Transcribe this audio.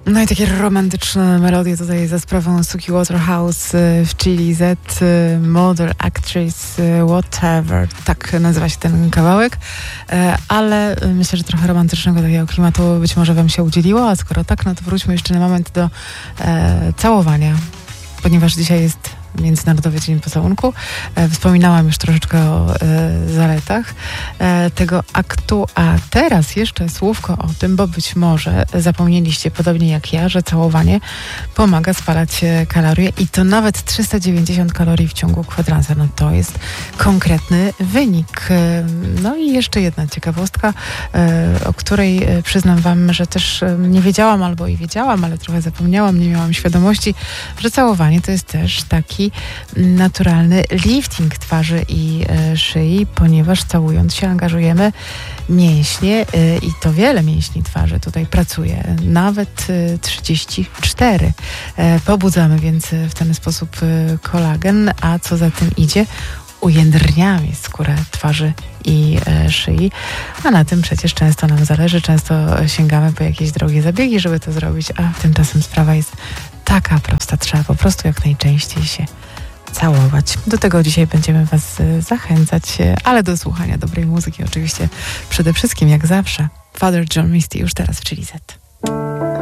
No i takie romantyczne melodie tutaj za sprawą Suki Waterhouse w Chili Z, Model Actress, Whatever, tak nazywa się ten kawałek, ale myślę, że trochę romantycznego takiego klimatu być może wam się udzieliło, a skoro tak, no to wróćmy jeszcze na moment do całowania, ponieważ dzisiaj jest Międzynarodowy Dzień Pocałunku. Wspominałam już troszeczkę o zaletach tego aktu, a teraz jeszcze słówko o tym, bo być może zapomnieliście, podobnie jak ja, że całowanie pomaga spalać kalorie i to nawet 390 kalorii w ciągu kwadransa. No to jest konkretny wynik. No i jeszcze jedna ciekawostka, o której przyznam wam, że też nie wiedziałam albo i wiedziałam, ale trochę zapomniałam, nie miałam świadomości, że całowanie to jest też taki naturalny lifting twarzy i szyi, ponieważ całując się angażujemy mięśnie i to wiele mięśni twarzy tutaj pracuje, nawet 34. Pobudzamy więc w ten sposób kolagen, a co za tym idzie, ujędrniamy skórę twarzy i szyi, a na tym przecież często nam zależy, często sięgamy po jakieś drogie zabiegi, żeby to zrobić, a tymczasem sprawa jest taka prosta, trzeba po prostu jak najczęściej się całować. Do tego dzisiaj będziemy was zachęcać, ale do słuchania dobrej muzyki oczywiście przede wszystkim, jak zawsze. Father John Misty już teraz w Chili Z.